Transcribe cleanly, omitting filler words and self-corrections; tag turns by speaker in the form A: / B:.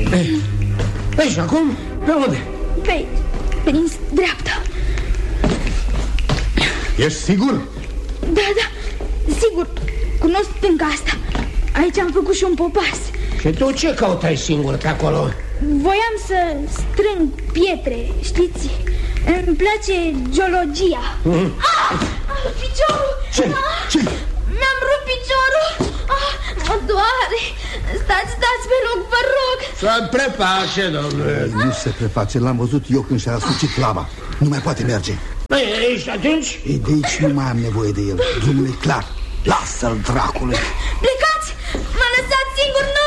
A: Ei, și acum? Pe unde?
B: Pe din dreapta.
A: Ești sigur?
B: Da, sigur. Cunosc stânga asta. Aici am făcut și un popas.
A: Și tu ce căutai singur pe acolo?
B: Voiam să strâng pietre, știți? Îmi place geologia. Piciorul!
A: Ce?
B: Mi-am rupt piciorul. Mă doare. Stați pe loc, vă rog.
A: Să preface, domnule.
C: Nu se preface, l-am văzut eu când și-a asucit lava. Nu mai poate merge.
A: Ești atunci?
C: E, de aici nu mai am nevoie de el. Drumul e clar. Lasă-l, dracule.
B: Plecați! M-a lăsat singur,